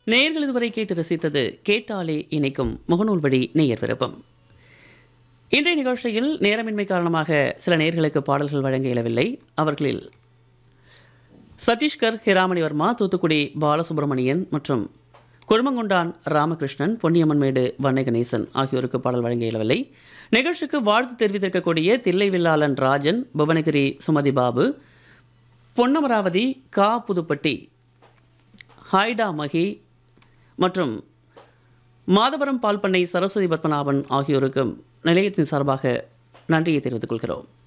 நேயர்கள் இதுவரை கேட்டு ரசித்தது கேட்டாலே இணைக்கும் முகநூல் வழி நேயர் விருப்பம். இன்றைய நிகழ்ச்சியில் நேரமின்மை காரணமாக சில நேயர்களுக்கு பாடல்கள் வழங்க இயலவில்லை. அவர்களில் சத்தீஸ்கர் ஹிராமணிவர்மா, தூத்துக்குடி பாலசுப்ரமணியன் மற்றும் குழுமங்குண்டான் ராமகிருஷ்ணன், பொன்னியம்மன்மேடு வன்னை கணேசன் ஆகியோருக்கு பாடல் வழங்க இயலவில்லை. நிகழ்ச்சிக்கு வாழ்த்து தெரிவித்திருக்கக்கூடிய தில்லைவில்லாளன் ராஜன், புவனகிரி சுமதி பாபு, பொன்னமராவதி கா புதுப்பட்டி ஹாய்டா மகி மற்றும் மாதவரம் பால்பண்ணை சரஸ்வதி பத்மநாபன் ஆகியோருக்கும் நிலையத்தின் சார்பாக நன்றியை தெரிவித்துக் கொள்கிறோம்.